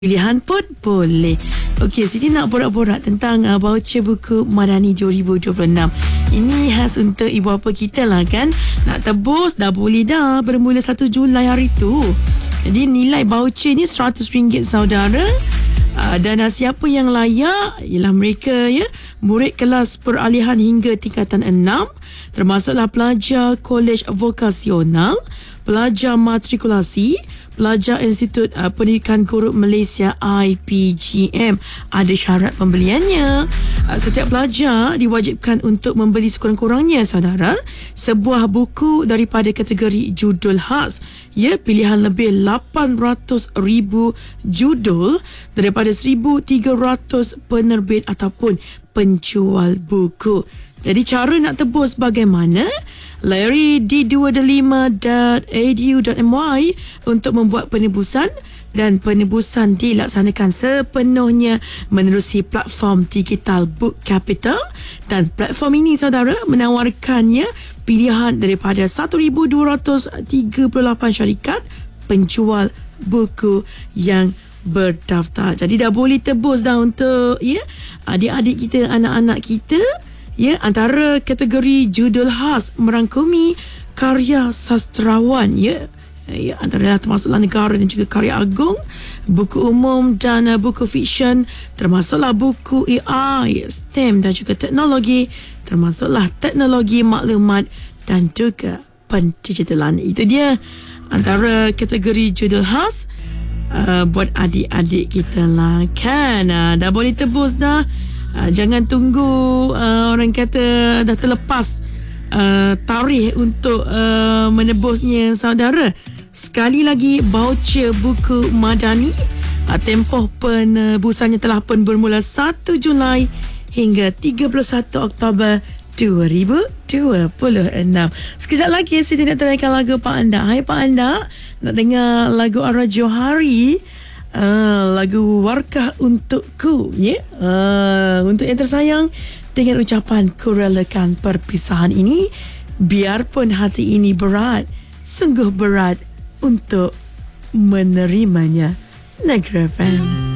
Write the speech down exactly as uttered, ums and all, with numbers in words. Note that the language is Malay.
Pilihan pun boleh. Okey, Siti nak borak-borak tentang uh, voucher buku Madani dua ribu dua puluh enam. Ini khas untuk ibu bapa kita lah kan. Nak tebus dah boleh dah bermula satu Julai hari tu. Jadi nilai voucher ni seratus ringgit saudara. Uh, dan uh, siapa yang layak ialah mereka ya, murid kelas peralihan hingga tingkatan enam, termasuklah pelajar kolej vokasional, pelajar matrikulasi, pelajar Institut uh, Pendidikan Guru Malaysia I P G M. Ada syarat pembeliannya. Uh, setiap pelajar diwajibkan untuk membeli sekurang-kurangnya saudara sebuah buku daripada kategori judul khas. Ya, pilihan lebih lapan ratus ribu judul daripada seribu tiga ratus penerbit ataupun penjual buku. Jadi cara nak tebus bagaimana? Layari d dua d lima dot a d u dot m y untuk membuat penebusan, dan penebusan dilaksanakan sepenuhnya menerusi platform digital Book Capital, dan platform ini saudara menawarkannya pilihan daripada seribu dua ratus tiga puluh lapan syarikat penjual buku yang berdaftar. Jadi dah boleh tebus dah untuk ya adik-adik kita, anak-anak kita. Ya, antara kategori judul khas merangkumi karya sastrawan ya, ya antara termasuklah negara dan juga karya agung, buku umum dan uh, buku fiksyen, termasuklah buku A I, STEM dan juga teknologi, termasuklah teknologi maklumat dan juga pendigitalan. Itu dia antara kategori judul khas uh, buat adik-adik kita lah kan. Uh, dah boleh tebus dah. Uh, jangan tunggu uh, orang kata dah terlepas uh, tarikh untuk uh, menebusnya saudara. Sekali lagi, voucher buku Madani uh, tempoh penebusannya telah pun bermula satu Julai hingga tiga puluh satu Oktober dua ribu dua puluh enam. Sekejap lagi saya nak terakan lagu Pak Anda. Hai Pak Anda, nak dengar lagu Ara Johari. Uh, lagu Warkah Untukku ya, yeah? uh, untuk yang tersayang, dengan ucapan ku relakan perpisahan ini, biarpun hati ini berat, sungguh berat untuk menerimanya. Negeri F M.